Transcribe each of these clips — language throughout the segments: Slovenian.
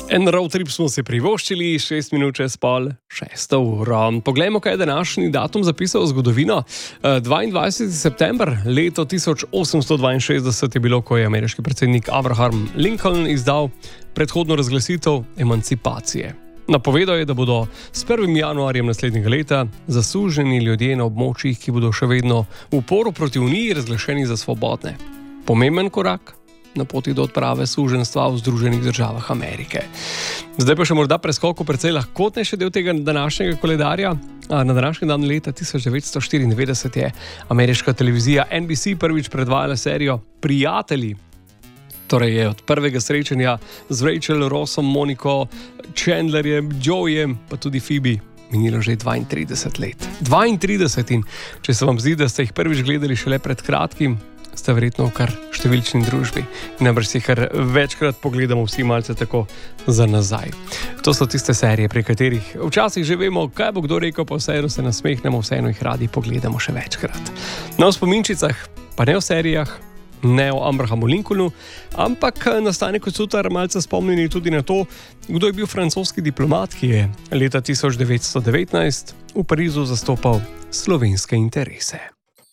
En road trip smo se privoščili, 6 minut čez pol, 6 uro. Poglejmo, kaj je današnji datum zapisal v zgodovino. 22. september, leto 1862 je bilo, ko je ameriški predsednik Abraham Lincoln izdal predhodno razglasitev emancipacije. Napovedal je, da bodo s 1. januarjem naslednjega leta zasuženi ljudje na območjih, ki bodo še vedno v uporu proti Uniji razglašeni za svobodne. Pomemben korak na poti do odprave suženjstva v Združenih državah Amerike. Zdaj pa še morda preskok v precej lahkotnejši del tega današnjega koledarja. Na današnji dan leta 1994 je ameriška televizija NBC prvič predvajala serijo Prijatelji. Torej je od prvega srečanja z Rachel, Rossom, Moniko, Chandlerjem, Joeyjem, pa tudi Phoebe minilo že 32 let. 32, in če se vam zdi, da ste jih prvič gledali šele pred kratkim, ste verjetno v kar številčni družbi. Najbrž si kar večkrat pogledamo vsi malce tako za nazaj. To so tiste serije, pri katerih včasih že vemo, kaj bo kdo rekel, pa vseeno se nasmehnemo, vseeno jih radi pogledamo še večkrat. Na spominčicah, pa ne v serijah, ne o Abrahamu Lincolnu, ampak nastane kot sutar malce spomnjeni tudi na to, kdo je bil francoski diplomat, ki je leta 1919 v Parizu zastopal slovenske interese.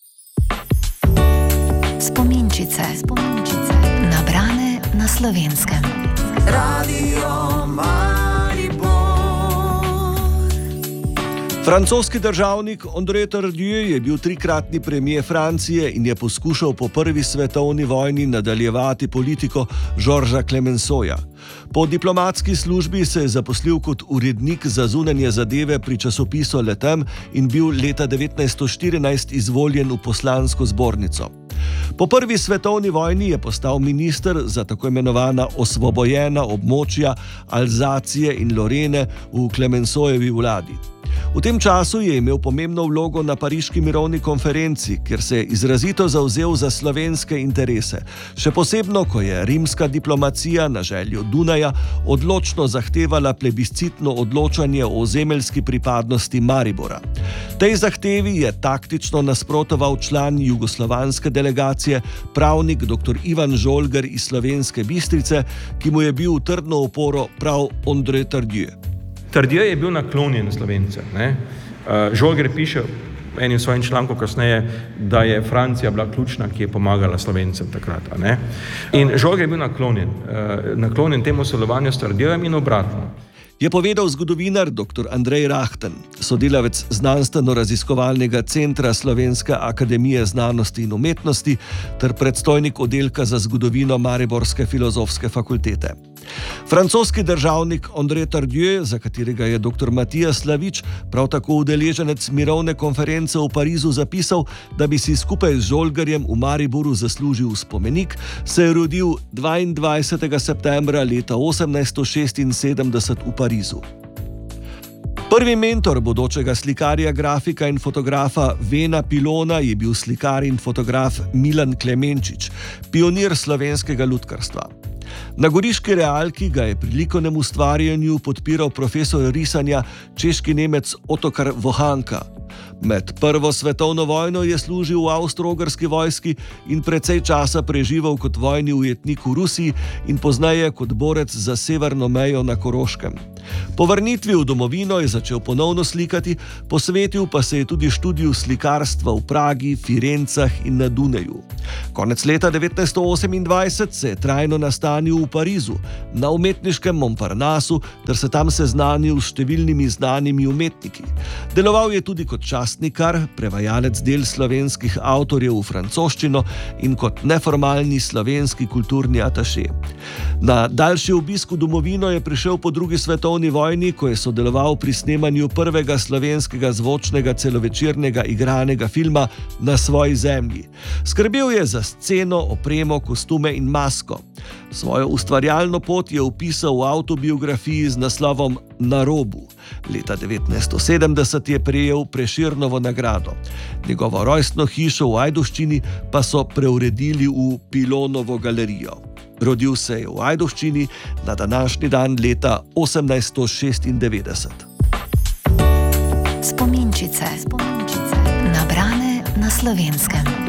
Spominčice. Nabrane na Slovenskem. Radio Maribor. Francoski državnik André Tardieu je bil 3-kratni premier Francije in je poskušal po prvi svetovni vojni nadaljevati politiko Georgesa Clemenceauja. Po diplomatski službi se je zaposlil kot urednik za zunanje zadeve pri časopisu Le Temps in bil leta 1914 izvoljen v poslansko zbornico. Po prvi svetovni vojni je postal minister za tako imenovana osvobojena območja Alzacije in Lorene v Clemenceaujevi vladi. V tem času je imel pomembno vlogo na pariški mirovni konferenci, kjer se je izrazito zavzel za slovenske interese, še posebno, ko je rimska diplomacija na željo Dunaja odločno zahtevala plebiscitno odločanje o ozemeljski pripadnosti Maribora. Tej zahtevi je taktično nasprotoval član jugoslovanske delegacije, pravnik dr. Ivan Žolger iz Slovenske Bistrice, ki mu je bil v trdno oporo prav André Tardieu. Tardieu je bil naklonjen Slovence. Žolger piše v enem svojim članku kasneje, da je Francija bila ključna, ki je pomagala Slovencem takrat. In Žolger je bil naklonjen temu sodelovanju s Tardeujem in obratno. Je povedal zgodovinar dr. Andrej Rahten, sodelavec Znanstveno-raziskovalnega centra Slovenske akademije znanosti in umetnosti ter predstojnik oddelka za zgodovino Mariborske filozofske fakultete. Francoski državnik André Tardieu, za katerega je dr. Matija Slavič, prav tako udeleženec mirovne konference v Parizu, zapisal, da bi si skupaj z Žolgerjem v Mariboru zaslužil spomenik, se je rodil 22. septembra leta 1876 v Parizu. Prvi mentor bodočega slikarja, grafika in fotografa Vena Pilona je bil slikar in fotograf Milan Klemenčič, pionir slovenskega lutkarstva. Na Goriški realki ga je pri likovnem ustvarjanju podpiral profesor risanja češki Nemec Otakar Vohanka. Med Prvo svetovno vojno je služil v Avstro-Ogrski vojski in precej časa preživel kot vojni ujetnik v Rusiji in pozneje kot borec za severno mejo na Koroškem. Po vrnitvi v domovino je začel ponovno slikati, posvetil pa se je tudi študiju slikarstva v Pragi, Firencah in na Dunaju. Konec leta 1928 se je trajno nastanil v Parizu, na umetniškem Montparnasu, ter se tam seznanil s številnimi znanimi umetniki. Deloval je tudi kot častnikar, prevajalec del slovenskih avtorjev v francoščino in kot neformalni slovenski kulturni ataše. Na daljši obisk v domovino je prišel po drugi svetovni vojni, ko je sodeloval pri snemanju prvega slovenskega zvočnega celovečernega igranega filma Na svoji zemlji. Skrbel je za sceno, opremo, kostume in masko. Svojo ustvarjalno pot je opisal v avtobiografiji z naslovom Na robu. Leta 1970 je prejel Prešernovo nagrado. Njegovo rojstno hišo v Ajdovščini pa so preuredili v Pilonovo galerijo. Rodil se je v Ajdovščini na današnji dan leta 1896. Spominčice. Nabrane na Slovenskem.